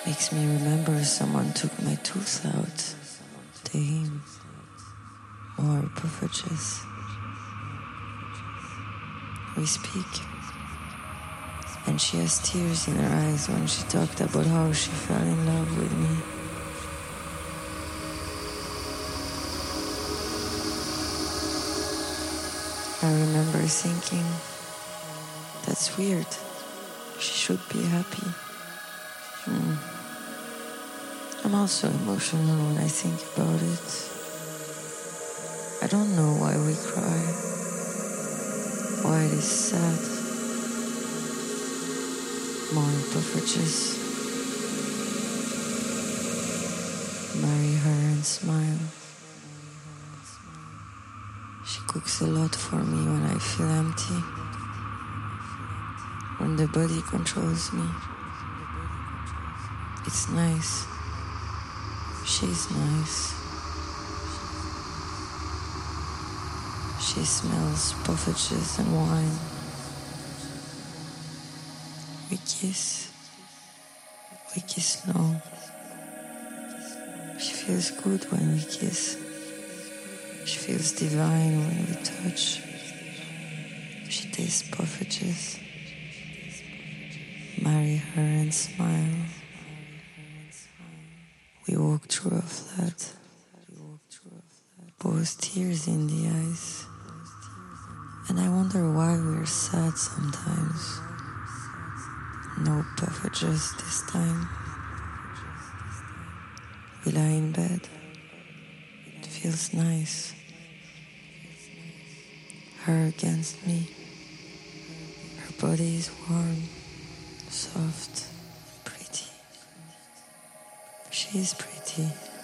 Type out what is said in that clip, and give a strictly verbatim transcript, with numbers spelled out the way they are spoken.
Makes me remember someone took my tooth out. Tehim. More puffages. We speak. And she has tears in her eyes when she talked about how she fell in love with me. I remember thinking, that's weird. She should be happy. Hmm. I'm also emotional when I think about it. I don't know why we cry, why it is sad. More puffages. Marry her and smile. She cooks a lot for me when I feel empty, when the body controls me. It's nice. She's nice. She smells puffages and wine. We kiss. We kiss long. She feels good when we kiss. She feels divine when we touch. She tastes puffages. Marry her and smile. We walk through a flat. Both tears in the eyes. And I wonder why we're sad sometimes. No puffages this time. We lie in bed. It feels nice. Her against me. Her body is warm, soft, pretty. She is pretty.